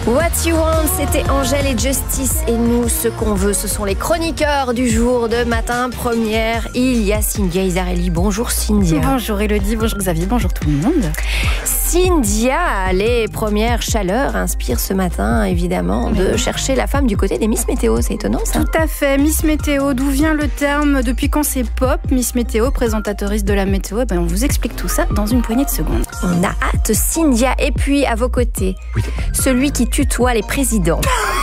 What You Want, c'était Angèle et Justice. Et nous, ce qu'on veut, ce sont les chroniqueurs du jour de Matin Première. Il y a Cynthia Isarelli. Bonjour Cynthia. Bonjour Elodie, bonjour Xavier, bonjour tout le monde. Cynthia, les premières chaleurs inspirent ce matin, évidemment, de chercher la femme du côté des Miss Météo. C'est étonnant, ça. Tout à fait. Miss Météo, d'où vient le terme? Depuis quand c'est pop? Miss Météo, présentatrice de la météo. On vous explique tout ça dans une poignée de secondes. On a hâte, Cynthia. Et puis, à vos côtés, celui qui tutoie les présidents.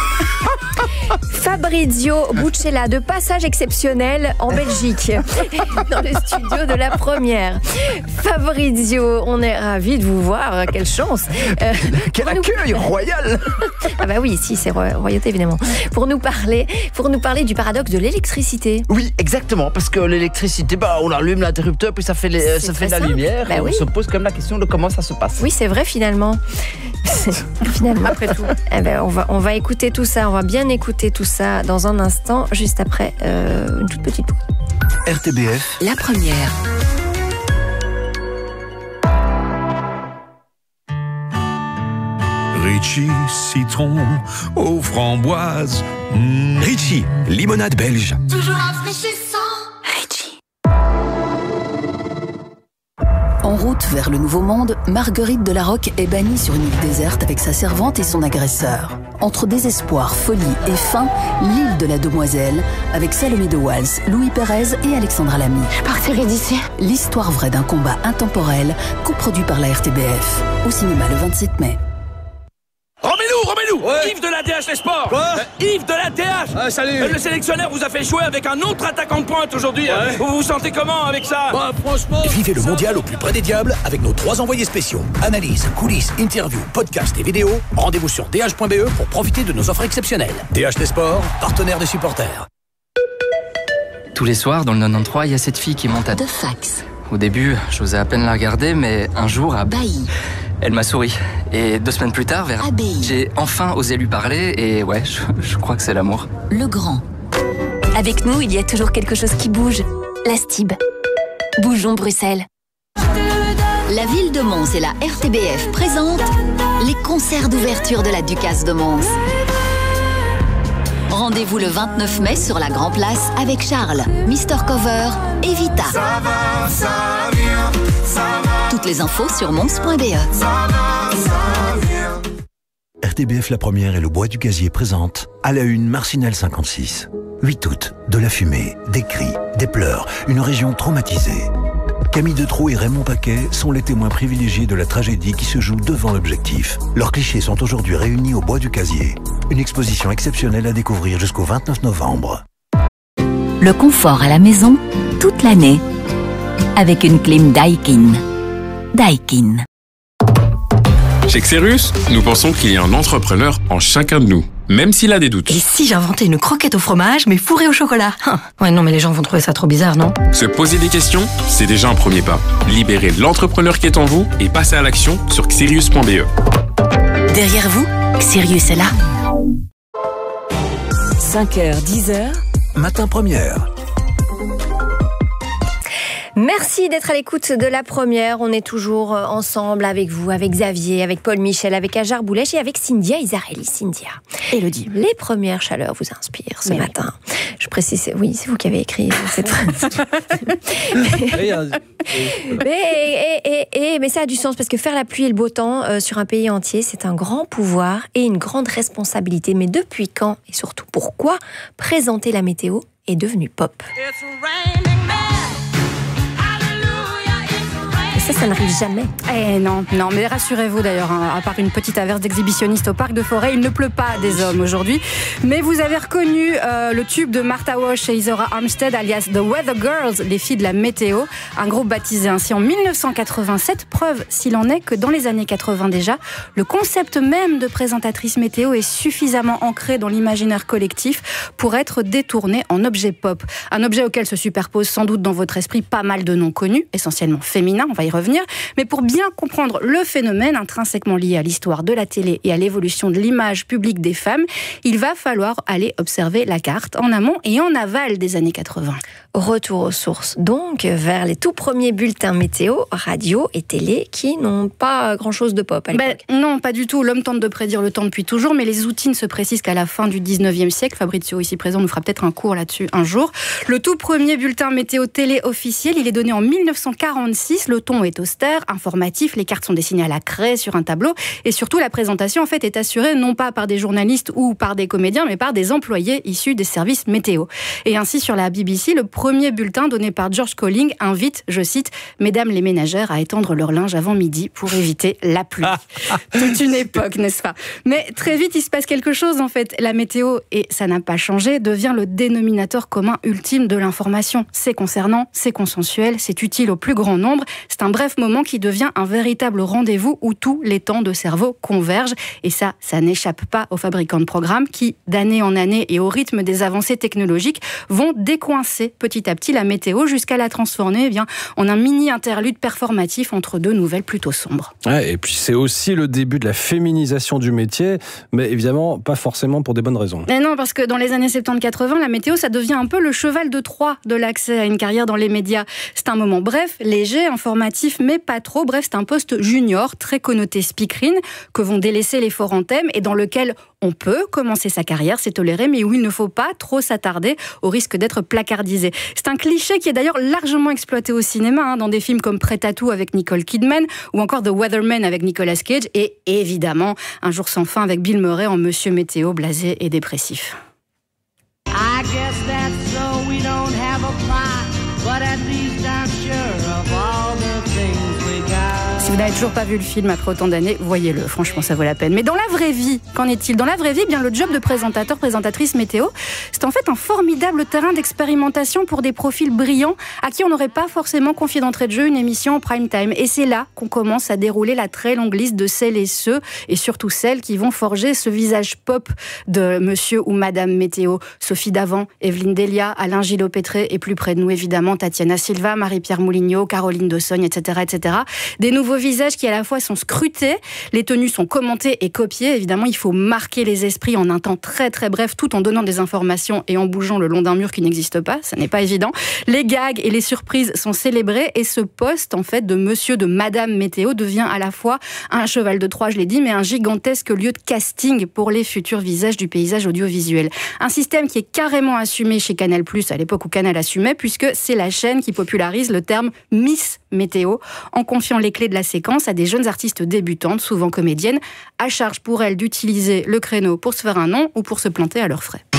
Fabrizio Buccella, de passage exceptionnel en Belgique, dans le studio de la première. Fabrizio, on est ravis de vous voir, quelle chance. Quel accueil royal. Ah bah oui, ici c'est royauté évidemment. Pour nous parler du paradoxe de l'électricité. Oui, exactement, parce que l'électricité, on allume l'interrupteur puis ça fait de la lumière. Bah on se pose quand même la question de comment ça se passe. Oui, c'est vrai finalement. Finalement, après tout. On va écouter tout ça, on va bien écouter tout ça dans un instant, juste après une toute petite pause. RTBF, la première. Ritchie, citron aux framboises. Ritchie, limonade belge. Toujours rafraîchissant. Ritchie. En route vers le Nouveau Monde, Marguerite de la Roque est bannie sur une île déserte avec sa servante et son agresseur. Entre désespoir, folie et faim, l'île de la Demoiselle, avec Salomé de Wals, Louis Pérez et Alexandra Lamy. Je partirai d'ici. L'histoire vraie d'un combat intemporel, coproduit par la RTBF. Au cinéma le 27 mai. Remets-nous Yves de la DH Les Sports. Quoi Yves de la DH. Salut. Le sélectionneur vous a fait jouer avec un autre attaquant de pointe aujourd'hui. Vous vous sentez comment avec ça? Franchement... Vivez le mondial au plus près des diables avec nos 3 envoyés spéciaux. Analyse, coulisses, interviews, podcasts et vidéos. Rendez-vous sur dh.be pour profiter de nos offres exceptionnelles. DH Les Sports, partenaire des supporters. Tous les soirs, dans le 93, il y a cette fille qui monte à... De fax. Au début, j'osais à peine la regarder, mais un jour, Bailly. Elle m'a souri. Et 2 semaines plus tard, j'ai enfin osé lui parler et je crois que c'est l'amour. Le Grand. Avec nous, il y a toujours quelque chose qui bouge. La STIB. Bougeons Bruxelles. La ville de Mons et la RTBF présentent les concerts d'ouverture de la Ducasse de Mons. Rendez-vous le 29 mai sur la Grand Place avec Charles, Mister Cover et Vita. Ça va, ça vient, ça va. Toutes les infos sur mons.be. RTBF La Première et le Bois du Gazier présentent à la une Marcinelle 56. 8 août, de la fumée, des cris, des pleurs, une région traumatisée. Camille Detraux et Raymond Paquet sont les témoins privilégiés de la tragédie qui se joue devant l'objectif. Leurs clichés sont aujourd'hui réunis au Bois du Gazier. Une exposition exceptionnelle à découvrir jusqu'au 29 novembre. Le confort à la maison, toute l'année. Avec une clim Daikin. Daikin. Chez Xerus, nous pensons qu'il y a un entrepreneur en chacun de nous, même s'il a des doutes. Et si j'inventais une croquette au fromage, mais fourrée au chocolat? Ouais, non, mais les gens vont trouver ça trop bizarre, non? Se poser des questions, c'est déjà un premier pas. Libérez l'entrepreneur qui est en vous et passez à l'action sur xerius.be. Derrière vous, Xerius est là. 5h, 10h. Matin Première. Merci d'être à l'écoute de la première. On est toujours ensemble avec vous, avec Xavier, avec Paul Michel, avec Ajar Boulèche et avec Cynthia Isarelli. Cynthia. Elodie. Les premières chaleurs vous inspirent ce matin. Je précise, oui, c'est vous qui avez écrit cette phrase. Mais ça a du sens parce que faire la pluie et le beau temps sur un pays entier, c'est un grand pouvoir et une grande responsabilité. Mais depuis quand et surtout pourquoi présenter la météo est devenu pop? Ça n'arrive jamais. Non, mais rassurez-vous d'ailleurs, à part une petite averse d'exhibitionniste au parc de Forêt, il ne pleut pas des hommes aujourd'hui. Mais vous avez reconnu le tube de Martha Wash et Isora Armstead, alias The Weather Girls, les filles de la météo, un groupe baptisé ainsi en 1987, preuve s'il en est que dans les années 80 déjà, le concept même de présentatrice météo est suffisamment ancré dans l'imaginaire collectif pour être détourné en objet pop. Un objet auquel se superposent sans doute dans votre esprit pas mal de noms connus, essentiellement féminins, on va y revenir. Mais pour bien comprendre le phénomène intrinsèquement lié à l'histoire de la télé et à l'évolution de l'image publique des femmes, il va falloir aller observer la carte en amont et en aval des années 80. Retour aux sources, donc, vers les tout premiers bulletins météo, radio et télé, qui n'ont pas grand-chose de pop à l'époque. Non, pas du tout. L'homme tente de prédire le temps depuis toujours, mais les outils ne se précisent qu'à la fin du 19e siècle. Fabrizio, ici présent, nous fera peut-être un cours là-dessus un jour. Le tout premier bulletin météo télé officiel, il est donné en 1946. Le ton est austère, informatif, les cartes sont dessinées à la craie sur un tableau, et surtout, la présentation, en fait, est assurée non pas par des journalistes ou par des comédiens, mais par des employés issus des services météo. Et ainsi, sur la BBC, le premier bulletin donné par George Colling invite, je cite, « Mesdames les ménagères à étendre leur linge avant midi pour éviter la pluie ». Toute une époque, n'est-ce pas? Mais très vite, il se passe quelque chose, en fait. La météo, et ça n'a pas changé, devient le dénominateur commun ultime de l'information. C'est concernant, c'est consensuel, c'est utile au plus grand nombre. C'est un bref moment qui devient un véritable rendez-vous où tous les temps de cerveau convergent. Et ça n'échappe pas aux fabricants de programmes qui, d'année en année et au rythme des avancées technologiques, vont décoincer petit à petit la météo jusqu'à la transformer en un mini-interlude performatif entre deux nouvelles plutôt sombres. Ouais, et puis c'est aussi le début de la féminisation du métier, mais évidemment pas forcément pour des bonnes raisons. Et non, parce que dans les années 70-80, la météo, ça devient un peu le cheval de Troie de l'accès à une carrière dans les médias. C'est un moment bref, léger, informatif, mais pas trop. Bref, c'est un poste junior, très connoté speakerine, que vont délaisser les forts en thème et dans lequel on peut commencer sa carrière, c'est toléré, mais où il ne faut pas trop s'attarder au risque d'être placardisé. C'est un cliché qui est d'ailleurs largement exploité au cinéma, dans des films comme Prêt à tout avec Nicole Kidman ou encore The Weatherman avec Nicolas Cage et évidemment Un jour sans fin avec Bill Murray en Monsieur Météo blasé et dépressif. I guess that's so we don't have a plot, but at least I'm sure of all the things we got. Si vous n'avez toujours pas vu le film après autant d'années, voyez-le, franchement ça vaut la peine. Mais dans la vraie vie, qu'en est-il? Dans la vraie vie, bien le job de présentateur, présentatrice météo, c'est en fait un formidable terrain d'expérimentation pour des profils brillants à qui on n'aurait pas forcément confié d'entrée de jeu une émission en prime time. Et c'est là qu'on commence à dérouler la très longue liste de celles et ceux, et surtout celles qui vont forger ce visage pop de monsieur ou madame météo. Sophie Davant, Evelyne Delia, Alain Gillot-Pétré et plus près de nous évidemment Tatiana Silva, Marie-Pierre Moulignot, Caroline Dossogne, etc., etc. Des nouveaux visages qui à la fois sont scrutés, les tenues sont commentées et copiées. Évidemment, il faut marquer les esprits en un temps très très bref, tout en donnant des informations et en bougeant le long d'un mur qui n'existe pas. Ça n'est pas évident. Les gags et les surprises sont célébrés et ce poste, en fait, de monsieur, de madame météo devient à la fois un cheval de Troie, je l'ai dit, mais un gigantesque lieu de casting pour les futurs visages du paysage audiovisuel. Un système qui est carrément assumé chez Canal+, à l'époque où Canal assumait, puisque c'est la chaîne qui popularise le terme Miss Météo, en confiant les clés de la séquence à des jeunes artistes débutantes, souvent comédiennes, à charge pour elles d'utiliser le créneau pour se faire un nom ou pour se planter à leurs frais.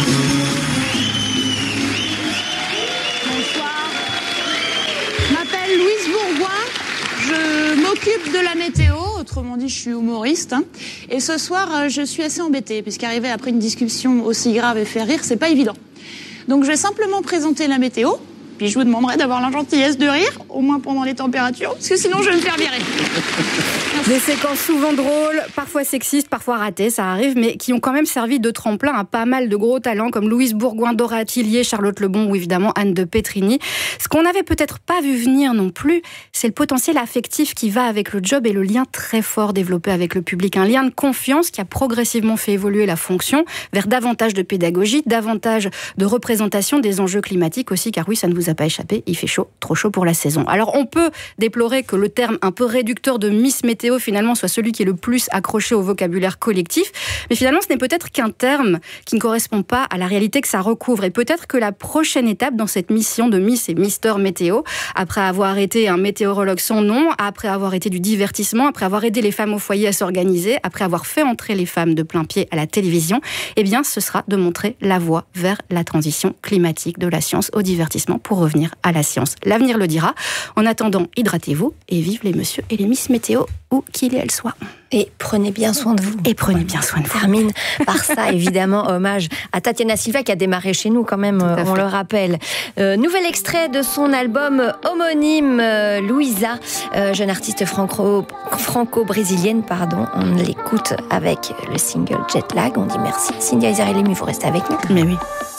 Bonsoir. Je m'appelle Louise Bourgoin, je m'occupe de la météo, autrement dit je suis humoriste. Et ce soir, je suis assez embêtée, puisqu'arriver après une discussion aussi grave et faire rire, c'est pas évident. Donc je vais simplement présenter la météo, puis je vous demanderai d'avoir la gentillesse de rire, au moins pendant les températures, parce que sinon je vais me faire virer. Des séquences souvent drôles, parfois sexistes, parfois ratées, ça arrive, mais qui ont quand même servi de tremplin à pas mal de gros talents comme Louise Bourgoin, Dora Tillier, Charlotte Lebon ou évidemment Anne de Petrini. Ce qu'on n'avait peut-être pas vu venir non plus, c'est le potentiel affectif qui va avec le job et le lien très fort développé avec le public. Un lien de confiance qui a progressivement fait évoluer la fonction vers davantage de pédagogie, davantage de représentation des enjeux climatiques aussi, car oui, ça ne vous a pas échappé, il fait chaud, trop chaud pour la saison. Alors on peut déplorer que le terme un peu réducteur de Miss Météo finalement soit celui qui est le plus accroché au vocabulaire collectif, mais finalement ce n'est peut-être qu'un terme qui ne correspond pas à la réalité que ça recouvre, et peut-être que la prochaine étape dans cette mission de Miss et Mister Météo, après avoir été un météorologue sans nom, après avoir été du divertissement, après avoir aidé les femmes au foyer à s'organiser, après avoir fait entrer les femmes de plein pied à la télévision, eh bien ce sera de montrer la voie vers la transition climatique de la science au divertissement pour revenir à la science. L'avenir le dira. En attendant, hydratez-vous et vive les messieurs et les Miss Météo où qu'il et elle soit. Et prenez bien soin de vous. Et prenez bien soin de vous. Termine par ça, évidemment, hommage à Tatiana Silva qui a démarré chez nous quand même, on le rappelle. Nouvel extrait de son album homonyme, Louisa, jeune artiste franco-brésilienne, pardon. On l'écoute avec le single Jet Lag. On dit merci. Cynthia Izarelli, vous restez avec nous. Mais oui.